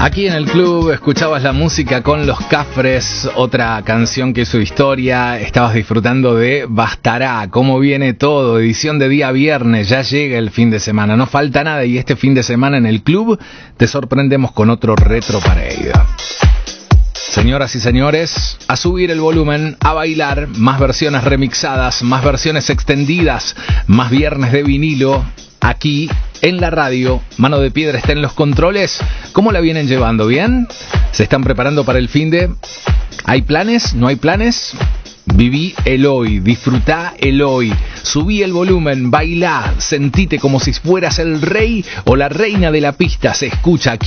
Aquí en el club escuchabas la música con Los Cafres, otra canción que hizo historia. Estabas disfrutando de Bastará, cómo viene todo, edición de día viernes, ya llega el fin de semana, no falta nada y este fin de semana en el club te sorprendemos con otro Retro Parade. Señoras y señores, a subir el volumen, a bailar, más versiones remixadas, más versiones extendidas, más viernes de vinilo. Aquí, en la radio, Mano de Piedra está en los controles. ¿Cómo la vienen llevando? ¿Bien? ¿Se están preparando para el finde? ¿Hay planes? ¿No hay planes? Viví el hoy, disfrutá el hoy, subí el volumen, bailá, sentite como si fueras el rey o la reina de la pista. Se escucha aquí